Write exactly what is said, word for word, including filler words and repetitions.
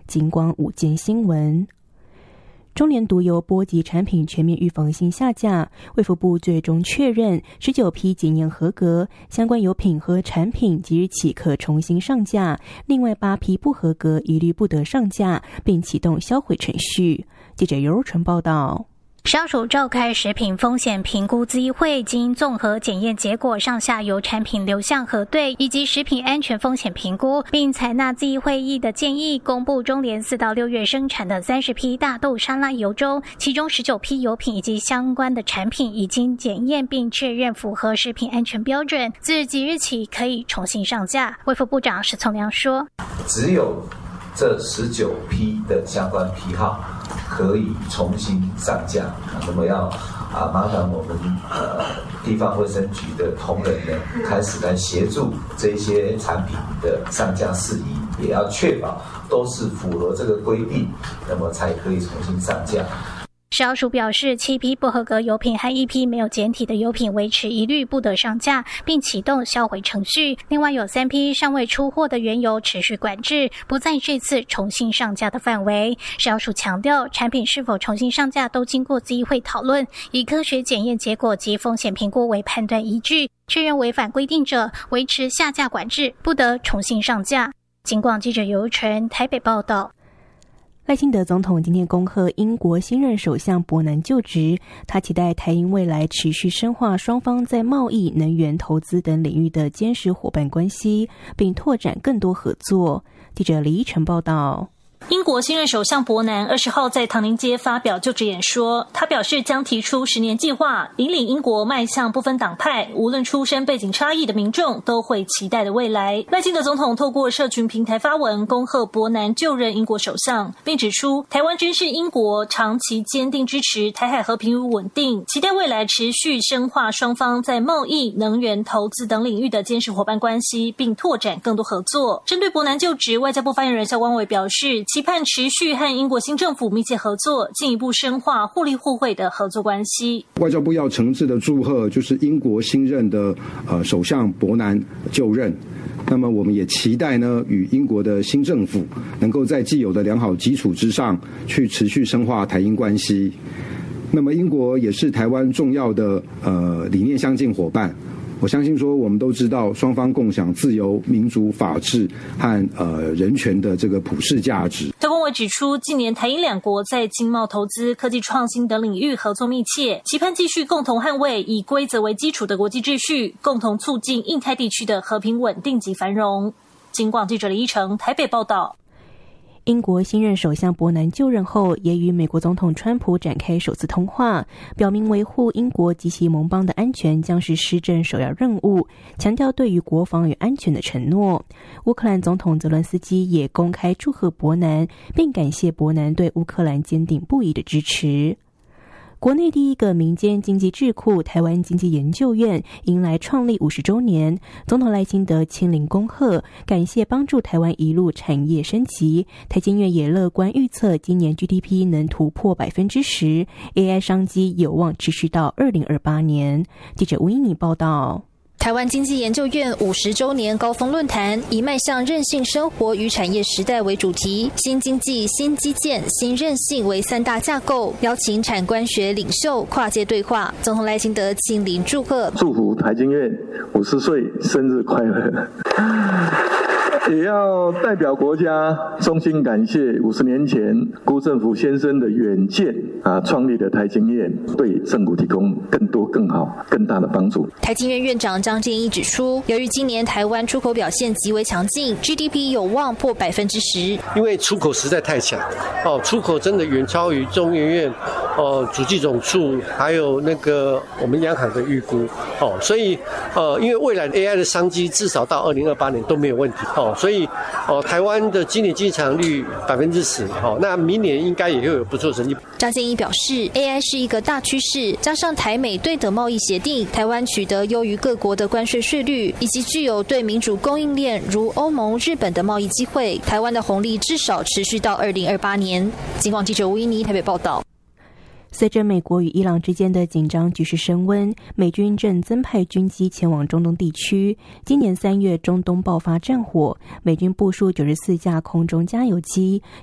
警广午间新闻。中联毒油波及产品全面预防性下架，卫福部最终确认十九批检验合格，相关油品和产品即日起可重新上架，另外八批不合格一律不得上架，并启动销毁程序。记者尤如纯报道。 食药署召开食品风险评估咨议会，经综合检验结果上下游产品流向核对以及食品安全风险评估，并采纳咨议会议的建议，公布中联四到六月生产的三十批大豆沙拉油中，其中十九批油品以及相关的产品已经检验并确认符合食品安全标准，自即日起可以重新上架。卫福部长史聪良说， 只有这十九批的相关批号可以重新上架，那么要啊麻烦我们呃地方卫生局的同仁呢，开始来协助这些产品的上架事宜，也要确保都是符合这个规定，那么才可以重新上架。 食药署表示，七批不合格油品和一批没有检体的油品维持一律不得上架，并启动销毁程序。另外有三批尚未出货的原油持续管制，不在这次重新上架的范围。食药署强调，产品是否重新上架都经过咨议会讨论，以科学检验结果及风险评估为判断依据，确认违反规定者维持下架管制，不得重新上架。警广记者尤纯台北报道。 赖清德总统今天恭贺英国新任首相伯南就职，他期待台英未来持续深化双方在贸易、能源、投资等领域的坚实伙伴关系，并拓展更多合作。记者李依晨报道。 英国新任首相伯南二十号在唐宁街发表就职演说，他表示将提出十年计划，引领英国迈向不分党派，无论出身背景差异的民众都会期待的未来。赖清德总统透过社群平台发文恭贺伯南就任英国首相，并指出台湾真是英国长期坚定支持台海和平与稳定，期待未来持续深化双方在贸易、能源、投资等领域的坚实伙伴关系，并拓展更多合作。针对伯南就职，外交部发言人萧光伟表示，期盼持续和英国新政府密切合作，进一步深化互利互惠的合作关系。 外交部要诚挚的祝贺，就是英国新任的呃首相伯南就任。那么我们也期待呢，与英国的新政府能够在既有的良好基础之上，去持续深化台英关系。那么英国也是台湾重要的呃理念相近伙伴。我相信说，我们都知道，双方共享自由、民主、法治和呃人权的这个普世价值。 萧光伟指出，近年台英两国在经贸投资、科技创新等领域合作密切，期盼继续共同捍卫以规则为基础的国际秩序，共同促进印太地区的和平稳定及繁荣。警广记者李依晨台北报道。 英国新任首相伯南就任后，也与美国总统川普展开首次通话，表明维护英国及其盟邦的安全将是施政首要任务，强调对于国防与安全的承诺。乌克兰总统泽伦斯基也公开祝贺伯南，并感谢伯南对乌克兰坚定不移的支持。国内第一个民间经济智库台湾经济研究院迎来创立五十周年，总统赖清德亲临恭贺，感谢帮助台湾一路产业升级。台经院也乐观预测今年 G D P 能突破百分之十 ，A I 商机有望持续到二零二八年。记者吴英妮报道。 台湾经济研究院五十周年高峰论坛以迈向韧性生活与产业时代为主题，新经济、新基建、新韧性为三大架构，邀请产官学领袖跨界对话。总统赖清德亲临祝贺， 祝福台经院五十岁生日快乐。也要代表国家衷心感谢五十年前辜振甫先生的远见啊，创立的台经院，对政府提供更多、更好、更大的帮助。 台经院院长张建一指出，由于今年台湾出口表现极为强劲 ，G D P 有望破百分之十。 因为出口实在太强，哦，出口真的远超于中研院哦主计总处还有那个我们央行的预估哦，所以呃，因为未来 A I 的商机至少到二零二八年都没有问题哦。所以，哦，台湾的今年经济成长率百分之十，哦，那明年应该也会有不错成绩。 张建一表示 ，A I 是一个大趋势，加上台美对等贸易协定，台湾取得优于各国的关税税率，以及具有对民主供应链如欧盟、日本的贸易机会，台湾的红利至少持续到二零二八年。警广记者吴依妮台北报道。 随着美国与伊朗之间的紧张局势升温，美军正增派军机前往中东地区。今年三月，中东爆发战火，美军部署九十四架空中加油机，